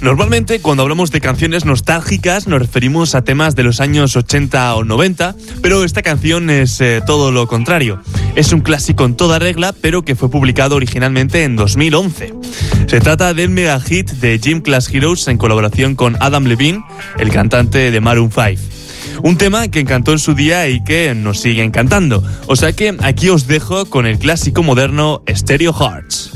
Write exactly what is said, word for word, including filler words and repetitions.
Normalmente, cuando hablamos de canciones nostálgicas, nos referimos a temas de los años ochenta o noventa, pero esta canción es eh, todo lo contrario. Es un clásico en toda regla, pero que fue publicado originalmente en dos mil once. Se trata del mega hit de Gym Class Heroes en colaboración con Adam Levine, el cantante de Maroon cinco. Un tema que encantó en su día y que nos sigue encantando. O sea que aquí os dejo con el clásico moderno Stereo Hearts.